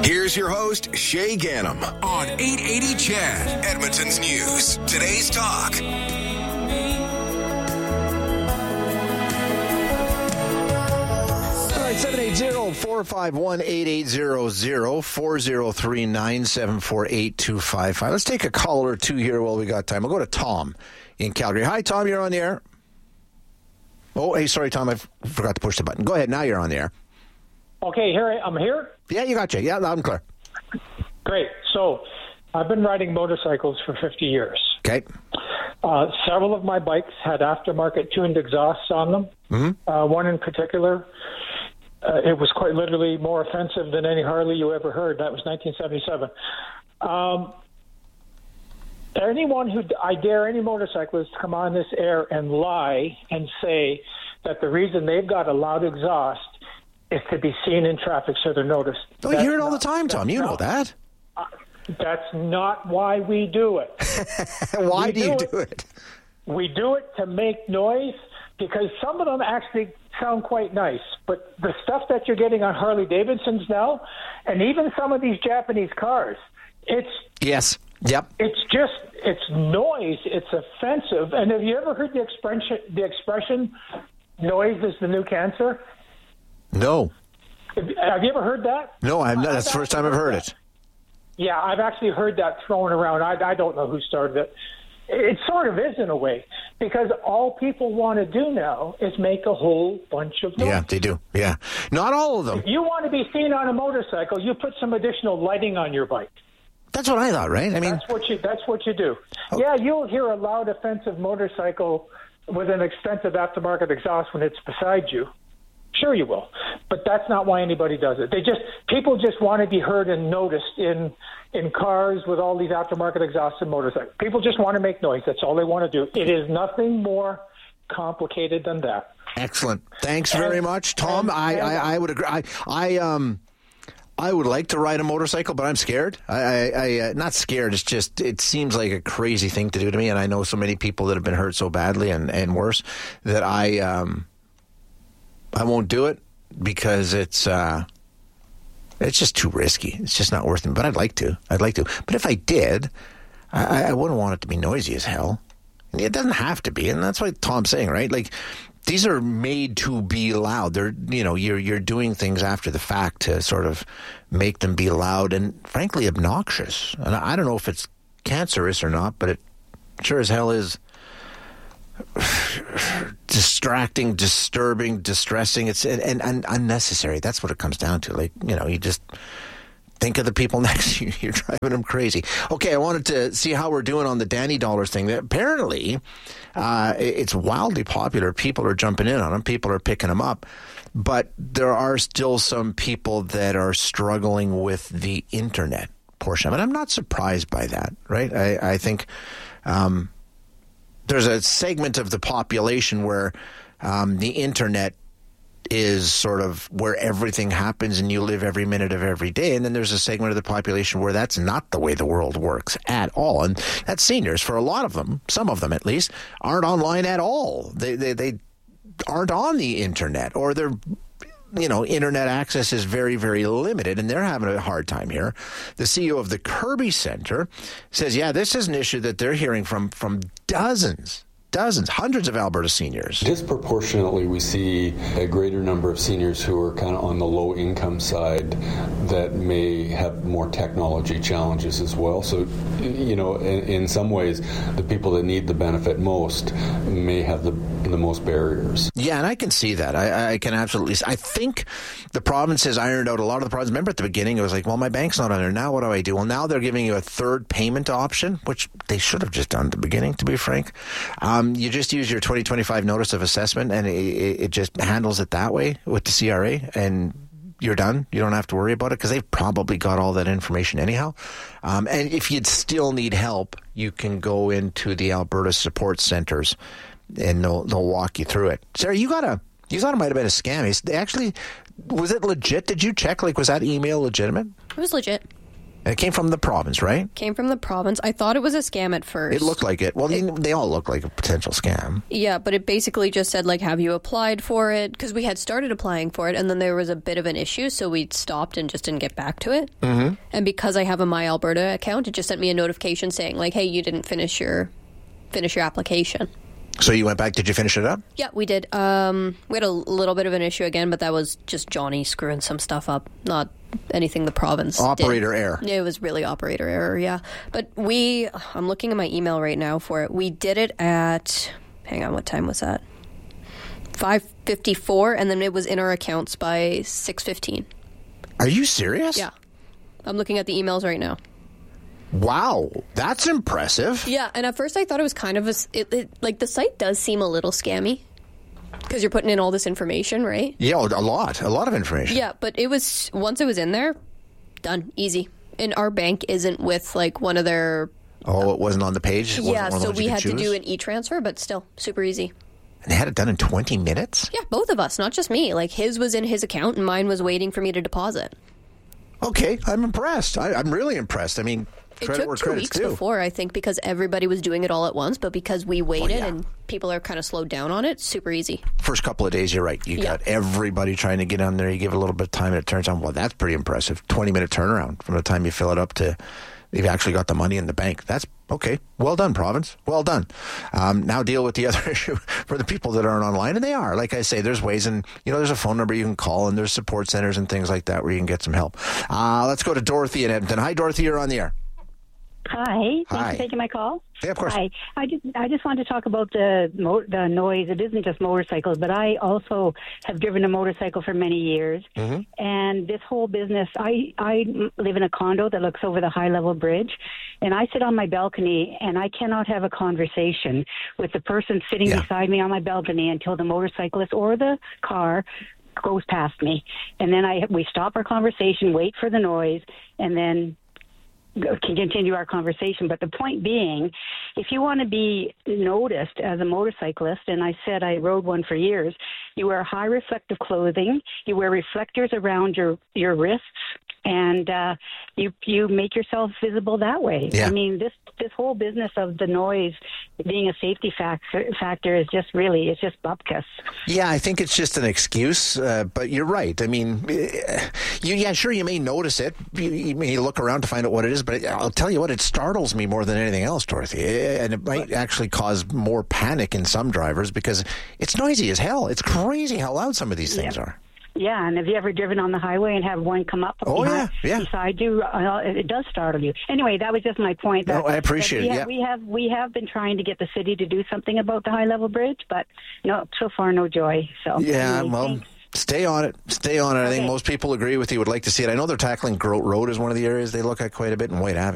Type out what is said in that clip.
Here's your host, Shay Gannam, on 880 CHED, Edmonton's News. Today's Talk. All right, 780-451-8800, 403-974-8255. Let's take a call or two here while we got time. We'll go to Tom in Calgary. Hi, Tom, you're on the air. Oh, hey, sorry, Tom, I forgot to push the button. Go ahead, now you're on the air. Okay, I'm here. Yeah, you got you. Yeah, loud and clear. Great. So I've been riding motorcycles for 50 years. Okay. Several of my bikes had aftermarket tuned exhausts on them. Mm-hmm. One in particular, it was quite literally more offensive than any Harley you ever heard. That was 1977. I dare any motorcyclist to come on this air and lie and say that the reason they've got a loud exhaust is to be seen in traffic so they're noticed. Oh, you hear it all the time, Tom. You know that. That's not why we do it. Why do you do it? We do it to make noise because some of them actually sound quite nice. But the stuff that you're getting on Harley Davidsons now, and even some of these Japanese cars, Yes. Yep. It's noise. It's offensive. And have you ever heard the expression noise is the new cancer? No. Have you ever heard that? No, I've not. That's the first time I've heard it. Yeah, I've actually heard that thrown around. I don't know who started it. It sort of is in a way, because all people want to do now is make a whole bunch of noise. Yeah, they do. Yeah. Not all of them. If you want to be seen on a motorcycle, you put some additional lighting on your bike. That's what I thought, right? I mean, that's what you do. Oh. Yeah, you'll hear a loud, offensive motorcycle with an expensive aftermarket exhaust when it's beside you. Sure you will. But that's not why anybody does it. People just want to be heard and noticed in cars with all these aftermarket exhausts and motorcycles. People just want to make noise. That's all they want to do. It is nothing more complicated than that. Excellent. Thanks very much, Tom. I would agree. I would like to ride a motorcycle, but I'm scared. I not scared. It's just, it seems like a crazy thing to do to me. And I know so many people that have been hurt so badly and worse that I won't do it because it's just too risky. It's just not worth it. But I'd like to. But if I did, I wouldn't want it to be noisy as hell. It doesn't have to be, and that's what Tom's saying, right? Like, these are made to be loud. They're, you're doing things after the fact to sort of make them be loud and, frankly, obnoxious. And I don't know if it's cancerous or not, but it sure as hell is distracting, disturbing, distressing. It's and unnecessary. That's what it comes down to. Like, you just think of the people next to you. You're driving them crazy. Okay, I wanted to see how we're doing on the Danny Dollars thing. Apparently, it's wildly popular. People are jumping in on them. People are picking them up. But there are still some people that are struggling with the internet portion. And I'm not surprised by that, right? I think there's a segment of the population where the internet is sort of where everything happens and you live every minute of every day. And then there's a segment of the population where that's not the way the world works at all. And that's seniors. For a lot of them, some of them at least, aren't online at all. They aren't on the internet, or they're, internet access is very, very limited, and they're having a hard time here. The CEO of the Kirby Center says, this is an issue that they're hearing from dozens, hundreds of Alberta seniors. Disproportionately, we see a greater number of seniors who are kind of on the low income side that may have more technology challenges as well. So, in some ways, the people that need the benefit most may have the most barriers. Yeah, and I can see that. I can absolutely. I think the province has ironed out a lot of the problems. Remember at the beginning, it was like, well, my bank's not on there. Now what do I do? Well, now they're giving you a third payment option, which they should have just done at the beginning, to be frank. You just use your 2025 notice of assessment, and it just handles it that way with the CRA, and you're done. You don't have to worry about it because they've probably got all that information anyhow. And if you'd still need help, you can go into the Alberta support centers, and they'll walk you through it. Sarah, you thought it might have been a scam. Was it legit? Did you check? Was that email legitimate? It was legit. And it came from the province, right? Came from the province. I thought it was a scam at first. It looked like it. Well, they all look like a potential scam. Yeah, but it basically just said, like, have you applied for it? Because we had started applying for it, and then there was a bit of an issue, so we stopped and just didn't get back to it. Mm-hmm. And because I have a My Alberta account, it just sent me a notification saying, like, hey, you didn't finish your application. So you went back. Did you finish it up? Yeah, we did. We had a little bit of an issue again, but that was just Johnny screwing some stuff up, not anything the province Operator did. error. It was really operator error, yeah. But I'm looking at my email right now for it. We did it at, hang on, what time was that? 5:54, and then it was in our accounts by 6:15. Are you serious? Yeah. I'm looking at the emails right now. Wow, that's impressive. Yeah, and at first I thought it was kind of like the site does seem a little scammy because you're putting in all this information, right? Yeah, a lot of information. Yeah, but it was once it was in there, done, easy. And our bank isn't with like one of their. Oh, it wasn't on the page. Yeah, so we had to do an e-transfer, but still super easy. And they had it done in 20 minutes. Yeah, both of us, not just me. Like his was in his account, and mine was waiting for me to deposit. Okay, I'm impressed. I'm really impressed. I mean. It took 2 weeks before, I think, because everybody was doing it all at once, but because we waited and people are kind of slowed down on it, super easy. First couple of days, you're right. You got everybody trying to get on there. You give it a little bit of time and it turns on. Well, that's pretty impressive. 20-minute turnaround from the time you fill it up to you've actually got the money in the bank. That's okay. Well done, province. Well done. Now deal with the other issue for the people that aren't online, and they are. Like I say, there's ways, and there's a phone number you can call, and there's support centers and things like that where you can get some help. Let's go to Dorothy in Edmonton. Hi, Dorothy. You're on the air. Hi. Thanks for taking my call. Yeah, of course. Hi. I just wanted to talk about the noise. It isn't just motorcycles, but I also have driven a motorcycle for many years. Mm-hmm. And this whole business, I live in a condo that looks over the high-level bridge, and I sit on my balcony, and I cannot have a conversation with the person sitting beside me on my balcony until the motorcyclist or the car goes past me. And then we stop our conversation, wait for the noise, and then can continue our conversation. But the point being, if you want to be noticed as a motorcyclist, and I said I rode one for years, you wear high reflective clothing, you wear reflectors around your wrists, and you make yourself visible that way. Yeah. I mean, this whole business of the noise being a safety factor is just really, it's just bupkis. Yeah, I think it's just an excuse, but you're right. I mean, sure, you may notice it. You may look around to find out what it is, but I'll tell you what, it startles me more than anything else, Dorothy. And it might actually cause more panic in some drivers because it's noisy as hell. It's crazy how loud some of these things are. Yeah, and have you ever driven on the highway and have one come up beside you? It does startle you. Anyway, that was just my point. No, I appreciate it. Yeah. We have been trying to get the city to do something about the high-level bridge, but no, so far no joy. So yeah, thanks. Stay on it. I think most people agree with you, would like to see it. I know they're tackling Grote Road as one of the areas they look at quite a bit, and White Avenue.